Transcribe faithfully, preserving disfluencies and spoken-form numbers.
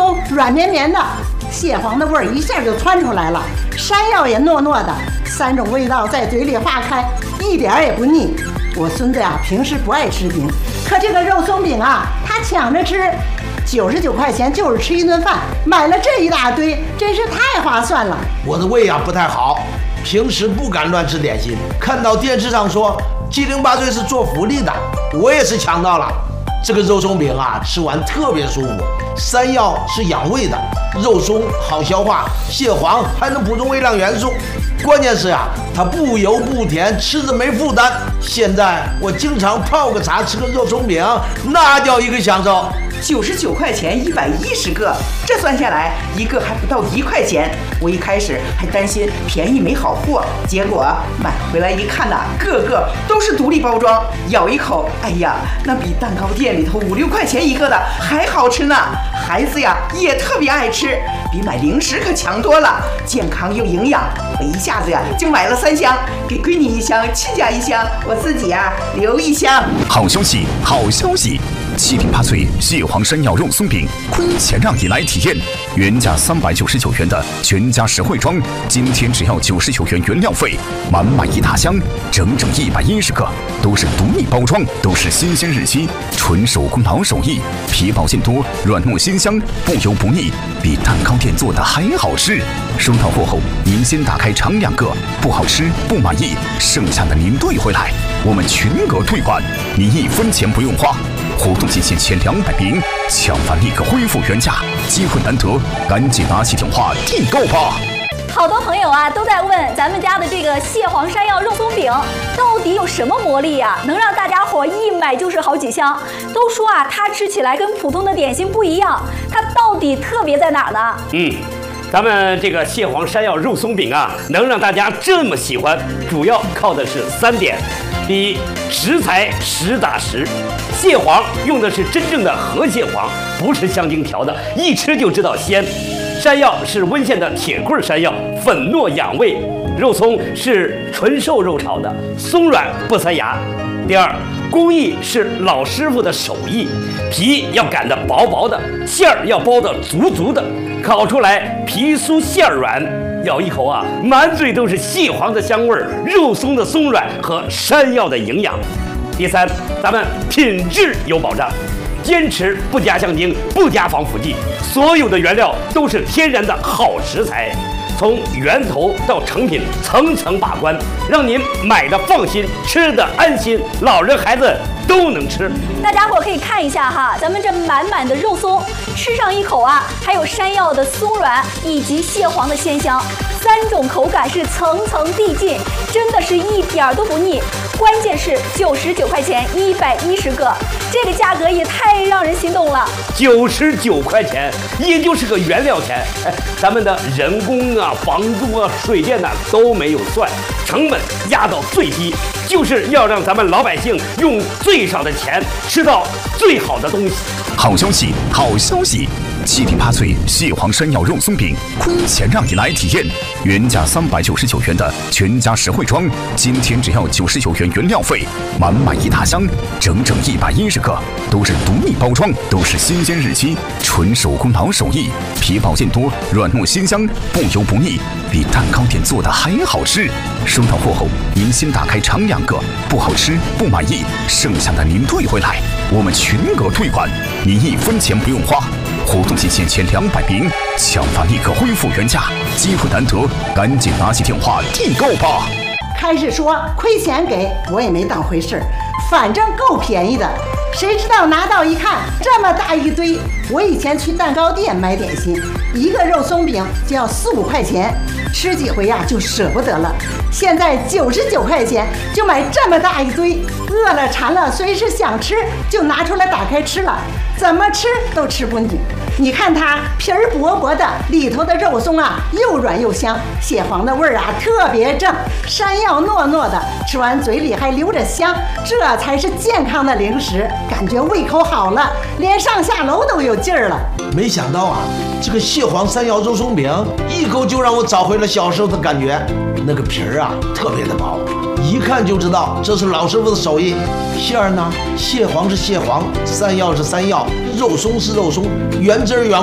松软绵绵的，蟹黄的味儿一下就窜出来了，山药也糯糯的，三种味道在嘴里化开，一点也不腻。我孙子呀，平时不爱吃饼，可这个肉松饼啊，他抢着吃。九十九块钱就是吃一顿饭，买了这一大堆，真是太划算了。 我的胃呀不太好，平时不敢乱吃点心，看到电视上说七零八碎是做福利的，我也是抢到了。这个肉松饼啊，吃完特别舒服。山药是养胃的，肉松好消化，蟹黄还能补充微量元素。关键是呀，它不油不甜，吃着没负担。现在我经常泡个茶，吃个肉松饼，那叫一个享受。 九十九块钱一百一十个，这算下来一个还不到一块钱。我一开始还担心便宜没好货，结果买回来一看呐、啊，个个都是独立包装，咬一口，哎呀，那比蛋糕店里头五六块钱一个的还好吃呢。孩子呀也特别爱吃，比买零食可强多了，健康又营养。我一下子呀就买了三箱，给闺女一箱，亲家一箱，我自己呀留一箱。 好消息，好消息！七零八碎蟹黄山药肉松饼，亏钱让你来体验。原价三百九十九元的全家实惠装，今天只要九十九元原料费，满满一大箱，整整一百一十个，都是独立包装，都是新鲜日期，纯手工老手艺，皮薄馅多，软糯鲜香，不油不腻，比蛋糕店做的还好吃。收到货后，您先打开尝两个，不好吃不满意，剩下的您兑回来，我们全额退款，您一分钱不用花。活动期限前两百名，抢完立刻恢复原价，机会难得，赶紧拿起电话订购吧！ 好多朋友啊都在问咱们家的这个蟹黄山药肉松饼到底有什么魔力呀、啊，能让大家伙一买就是好几箱？都说啊，它吃起来跟普通的点心不一样，它到底特别在哪儿呢？ 嗯。咱们这个蟹黄山药肉松饼啊，能让大家这么喜欢，主要靠的是三点。第一，食材实打实，蟹黄用的是真正的河蟹黄，不是香精调的，一吃就知道鲜。山药是温县的铁棍山药，粉糯养胃。肉松是纯瘦肉炒的，松软不塞牙。第二，工艺是老师傅的手艺，皮要擀得薄薄的，馅儿要包得足足的，烤出来皮酥馅软，咬一口啊，满嘴都是蟹黄的香味儿，肉松的松软和山药的营养。第三，咱们品质有保障，坚持不加香精，不加防腐剂，所有的原料都是天然的好食材。从源头到成品层层把关，让您买的放心，吃的安心，老人孩子都能吃。 大家伙可以看一下哈，咱们这满满的肉松，吃上一口啊，还有山药的松软以及蟹黄的鲜香，三种口感是层层递进，真的是一点都不腻。关键是九十九块钱一百一十个，这个价格也太让人心动了。 九十九块钱，也就是个原料钱，哎，咱们的人工啊、房租啊、水电呐、啊、都没有算，成本压到最低，就是要让咱们老百姓用最少的钱吃到最好的东西。 好消息，好消息！七零八碎蟹黄山药肉松饼，亏钱让你来体验。原价三百九十九元的全家实惠装，今天只要九十九元原料费，满满一大箱，整整一百一十个，都是独立包装，都是新鲜日期，纯手工老手艺，皮薄馅多，软糯鲜香，不油不腻，比蛋糕店做的还好吃。收到货后，您先打开尝两个，不好吃不满意，剩下的您退回来，我们全额退款，您一分钱不用花。活动期限前两百名，抢完立刻恢复原价，机会难得，赶紧拿起电话订购吧！ 开始说亏钱给我也没当回事儿，反正够便宜的。谁知道拿到一看这么大一堆，我以前去蛋糕店买点心，一个肉松饼就要四五块钱，吃几回呀、啊、就舍不得了。现在九十九块钱就买这么大一堆，饿了馋了随时想吃就拿出来打开吃了，怎么吃都吃不腻。你看它皮儿薄薄的，里头的肉松啊又软又香，蟹黄的味儿啊特别正，山药糯糯的，吃完嘴里还留着香，这才是健康的零食，感觉胃口好了，连上下楼都有劲儿了。 没想到啊，这个蟹黄山药肉松饼一口就让我找回了小时候的感觉，那个皮儿啊特别的薄，一看就知道这是老师傅的手艺。馅儿呢，蟹黄是蟹黄，山药是山药，肉松是肉松，原汁儿原